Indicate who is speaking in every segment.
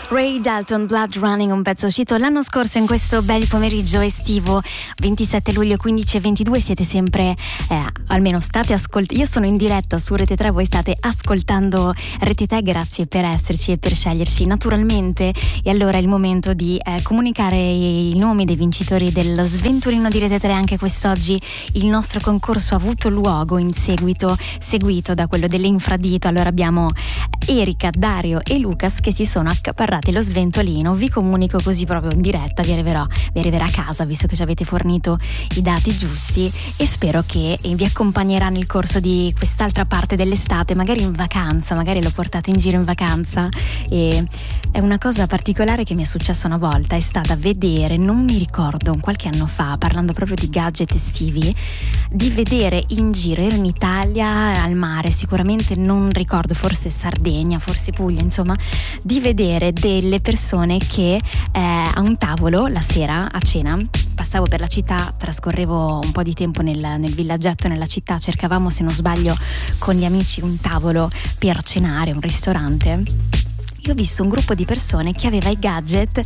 Speaker 1: Ray Dalton, Blood Running, un pezzo uscito l'anno scorso in questo bel pomeriggio estivo, 27 luglio 15 e 22. Siete sempre, almeno state ascoltando, io sono in diretta su Rete 3, voi state ascoltando Rete 3, grazie per esserci e per sceglierci naturalmente. E allora è il momento di comunicare i nomi dei vincitori dello Sventurino di Rete 3. Anche quest'oggi il nostro concorso ha avuto luogo in seguito, seguito da quello dell'infradito. Allora abbiamo Erika, Dario e Lucas che si sono accaparrati lo sventolino. Vi comunico così proprio in diretta, vi arriverà a casa visto che ci avete fornito i dati giusti, e spero che vi accompagnerà nel corso di quest'altra parte dell'estate, magari in vacanza, magari lo portate in giro in vacanza. E è una cosa particolare che mi è successa una volta, è stata vedere, non mi ricordo, qualche anno fa, parlando proprio di gadget estivi, di vedere in giro, ero in Italia al mare, sicuramente non ricordo, forse Sardegna, forse Puglia, insomma, di vedere delle persone che a un tavolo la sera a cena, passavo per la città, trascorrevo un po' di tempo nel villaggetto nella città, cercavamo, se non sbaglio, con gli amici un tavolo per cenare, un ristorante. Io ho visto un gruppo di persone che aveva i gadget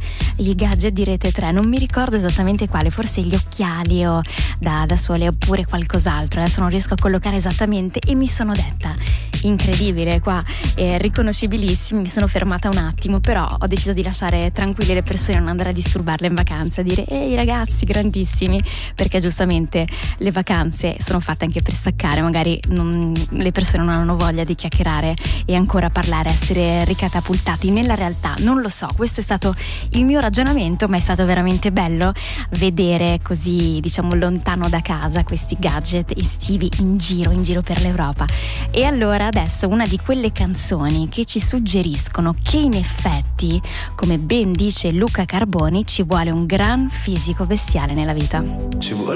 Speaker 1: di Rete 3, non mi ricordo esattamente quale, forse gli occhiali o da sole oppure qualcos'altro, adesso non riesco a collocare esattamente, e mi sono detta: incredibile, qua riconoscibilissimi. Mi sono fermata un attimo, però ho deciso di lasciare tranquille le persone, non andare a disturbarle in vacanza, dire ehi ragazzi grandissimi, perché giustamente le vacanze sono fatte anche per staccare, magari le persone non hanno voglia di chiacchierare e ancora parlare, essere ricatapultati nella realtà. Non lo so, questo è stato il mio ragionamento, ma è stato veramente bello vedere così, diciamo, lontano da casa questi gadget estivi in giro per l'Europa. E allora adesso una di quelle canzoni che ci suggeriscono che in effetti, come ben dice Luca Carboni, ci vuole un gran fisico bestiale nella vita.
Speaker 2: Ci vuole